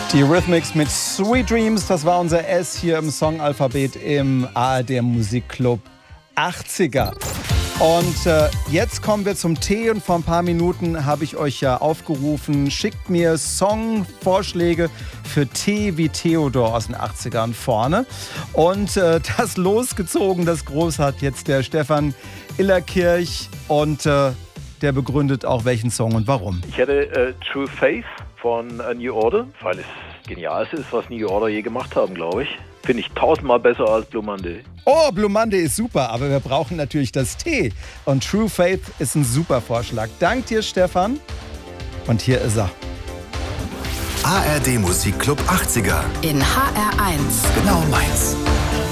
Die Eurythmics mit Sweet Dreams, das war unser S hier im Songalphabet im ARD Musikclub 80er. Und jetzt kommen wir zum T und vor ein paar Minuten habe ich euch ja aufgerufen, schickt mir Songvorschläge für T wie Theodor aus den 80ern vorne. Und das losgezogen, das Groß hat jetzt der Stefan Illerkirch und der begründet auch welchen Song und warum. Ich hätte True Faith von New Order, weil es genial ist, was New Order je gemacht haben, glaube ich. Finde ich 1000-mal besser als Blue Monday. Oh, Blue Monday ist super, aber wir brauchen natürlich das T. Und True Faith ist ein super Vorschlag. Dank dir, Stefan. Und hier ist er. ARD Musikclub 80er. In HR1. Genau meins.